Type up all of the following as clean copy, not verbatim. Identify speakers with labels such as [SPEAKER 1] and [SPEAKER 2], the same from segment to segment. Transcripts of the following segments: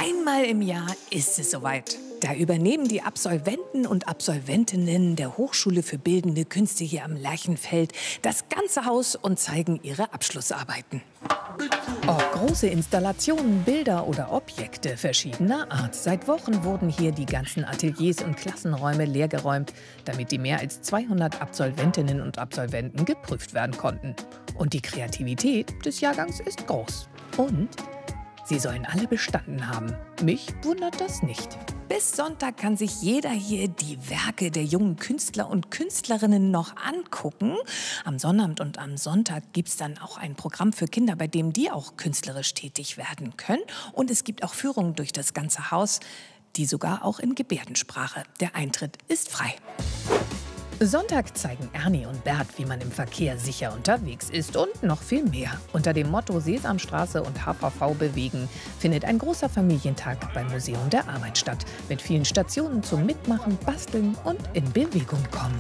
[SPEAKER 1] Einmal im Jahr ist es soweit. Da übernehmen die Absolventen und Absolventinnen der Hochschule für Bildende Künste hier am Lerchenfeld das ganze Haus und zeigen ihre Abschlussarbeiten. Ob große Installationen, Bilder oder Objekte verschiedener Art. Seit Wochen wurden hier die ganzen Ateliers und Klassenräume leergeräumt, damit die mehr als 200 Absolventinnen und Absolventen geprüft werden konnten. Und die Kreativität des Jahrgangs ist groß. Und sie sollen alle bestanden haben. Mich wundert das nicht. Bis Sonntag kann sich jeder hier die Werke der jungen Künstler und Künstlerinnen noch angucken. Am Sonnabend und am Sonntag gibt es dann auch ein Programm für Kinder, bei dem die auch künstlerisch tätig werden können. Und es gibt auch Führungen durch das ganze Haus, die sogar auch in Gebärdensprache. Der Eintritt ist frei. Sonntag zeigen Ernie und Bert, wie man im Verkehr sicher unterwegs ist und noch viel mehr. Unter dem Motto Sesamstraße und HVV bewegen findet ein großer Familientag beim Museum der Arbeit statt. Mit vielen Stationen zum Mitmachen, Basteln und in Bewegung kommen.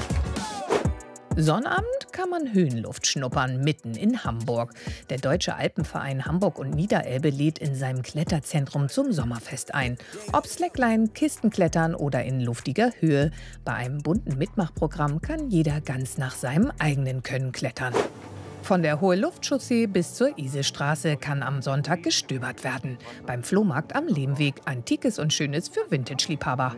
[SPEAKER 1] Sonnabend kann man Höhenluft schnuppern, mitten in Hamburg. Der Deutsche Alpenverein Hamburg und Niederelbe lädt in seinem Kletterzentrum zum Sommerfest ein. Ob Slackline, Kistenklettern oder in luftiger Höhe. Bei einem bunten Mitmachprogramm kann jeder ganz nach seinem eigenen Können klettern. Von der Hohe-Luft-Chaussee bis zur Isestraße kann am Sonntag gestöbert werden. Beim Flohmarkt am Lehmweg Antikes und Schönes für Vintage-Liebhaber.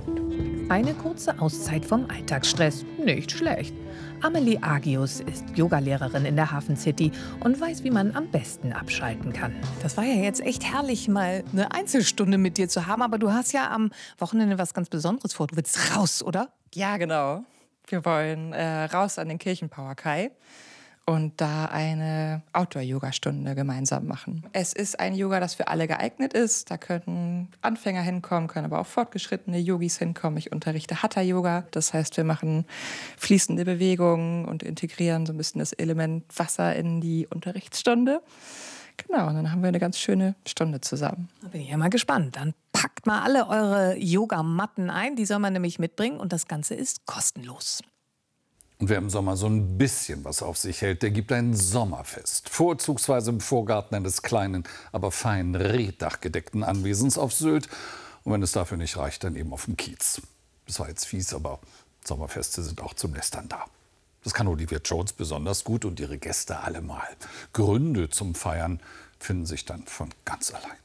[SPEAKER 1] Eine kurze Auszeit vom Alltagsstress, nicht schlecht. Amelie Agius ist Yogalehrerin in der Hafen City und weiß, wie man am besten abschalten kann. Das war ja jetzt echt herrlich, mal eine Einzelstunde mit dir zu haben. Aber du hast ja am Wochenende was ganz Besonderes vor. Du willst raus, oder?
[SPEAKER 2] Ja, genau. Wir wollen raus an den Kirchenpauerkai und da eine Outdoor-Yoga-Stunde gemeinsam machen. Es ist ein Yoga, das für alle geeignet ist. Da können Anfänger hinkommen, können aber auch fortgeschrittene Yogis hinkommen. Ich unterrichte Hatha-Yoga. Das heißt, wir machen fließende Bewegungen und integrieren so ein bisschen das Element Wasser in die Unterrichtsstunde. Genau, und dann haben wir eine ganz schöne Stunde zusammen.
[SPEAKER 1] Da bin ich ja mal gespannt. Dann packt mal alle eure Yogamatten ein. Die soll man nämlich mitbringen und das Ganze ist kostenlos.
[SPEAKER 3] Und wer im Sommer so ein bisschen was auf sich hält, der gibt ein Sommerfest. Vorzugsweise im Vorgarten eines kleinen, aber fein reddachgedeckten Anwesens auf Sylt. Und wenn es dafür nicht reicht, dann eben auf dem Kiez. Das war jetzt fies, aber Sommerfeste sind auch zum Lästern da. Das kann Olivia Jones besonders gut und ihre Gäste allemal. Gründe zum Feiern finden sich dann von ganz allein.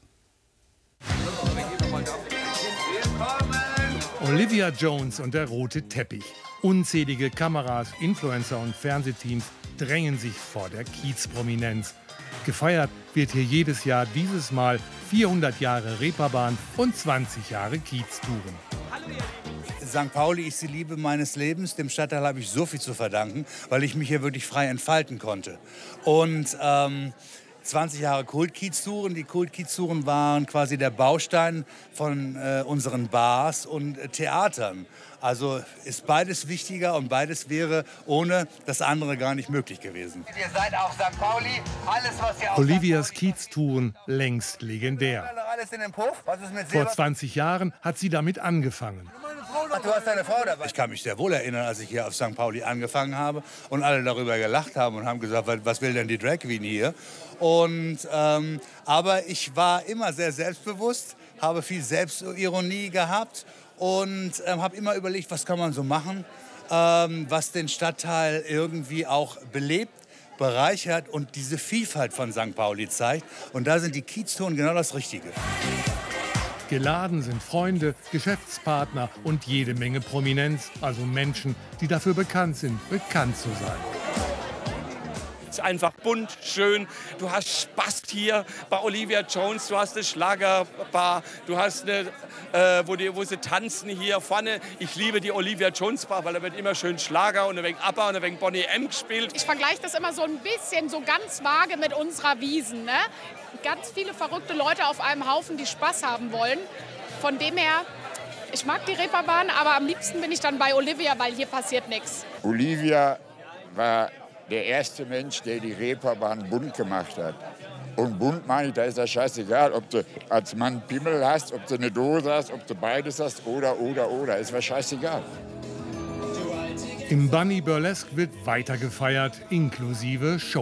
[SPEAKER 4] Olivia Jones und der rote Teppich. Unzählige Kameras, Influencer und Fernsehteams drängen sich vor der Kiezprominenz. Gefeiert wird hier jedes Jahr dieses Mal 400 Jahre Reeperbahn und 20 Jahre Kieztouren.
[SPEAKER 5] St. Pauli ist die Liebe meines Lebens. Dem Stadtteil habe ich so viel zu verdanken, weil ich mich hier wirklich frei entfalten konnte. Und 20 Jahre Kultkieztouren. Die Kultkieztouren waren quasi der Baustein von unseren Bars und Theatern. Also ist beides wichtiger und beides wäre ohne das andere gar nicht möglich gewesen.
[SPEAKER 6] Ihr seid auf St. Pauli, alles was ihr auf
[SPEAKER 4] Olivias Kieztouren längst legendär.
[SPEAKER 6] Alles in den Puff? Was ist mit
[SPEAKER 4] Vor 20 Jahren hat sie damit angefangen.
[SPEAKER 6] Ach, du hast deine Frau dabei.
[SPEAKER 5] Ich kann mich sehr wohl erinnern, als ich hier auf St. Pauli angefangen habe und alle darüber gelacht haben und haben gesagt, was will denn die Drag Queen hier? Und, aber ich war immer sehr selbstbewusst, habe viel Selbstironie gehabt und habe immer überlegt, was kann man so machen, was den Stadtteil irgendwie auch belebt, bereichert und diese Vielfalt von St. Pauli zeigt. Und da sind die Kieztouren genau das Richtige.
[SPEAKER 4] Geladen sind Freunde, Geschäftspartner und jede Menge Prominenz, also Menschen, die dafür bekannt sind, bekannt zu sein.
[SPEAKER 7] Es ist einfach bunt, schön. Du hast Spaß hier bei Olivia Jones. Du hast eine Schlagerbar. Du hast eine, wo sie tanzen hier vorne. Ich liebe die Olivia Jones Bar, weil da wird immer schön Schlager und ein wenig ABBA und ein wenig Bonnie M gespielt.
[SPEAKER 8] Ich vergleiche das immer so ein bisschen, so ganz vage mit unserer Wiesn. Ne? Ganz viele verrückte Leute auf einem Haufen, die Spaß haben wollen. Von dem her, ich mag die Reeperbahn, aber am liebsten bin ich dann bei Olivia, weil hier passiert nichts.
[SPEAKER 9] Olivia war der erste Mensch, der die Reeperbahn bunt gemacht hat. Und bunt meine ich, da ist das scheißegal, ob du als Mann Pimmel hast, ob du eine Dose hast, ob du beides hast oder. Ist mir scheißegal.
[SPEAKER 4] Im Bunny Burlesque wird weiter gefeiert, inklusive Show.